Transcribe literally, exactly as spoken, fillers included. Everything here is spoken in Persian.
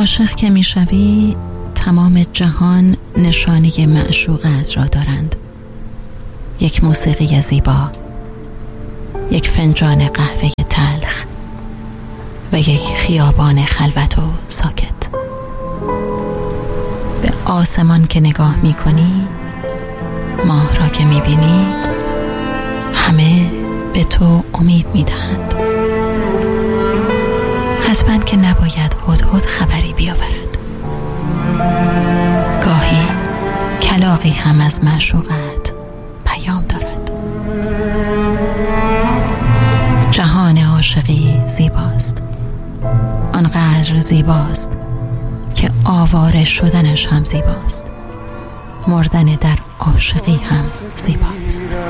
عاشق که میشوی تمام جهان نشانی معشوقت را دارند. یک موسیقی زیبا، یک فنجان قهوه تلخ و یک خیابان خلوت و ساکت. به آسمان که نگاه میکنی، ماه را که میبینی، همه به تو امید میدهند. حتما که نباید هدهد خبری بیاورد. گاهی کلاغی هم از معشوقت پیام دارد. جهان عاشقی زیباست، آنقدر زیباست که آواره شدنش هم زیباست. مردن در عاشقی هم زیباست.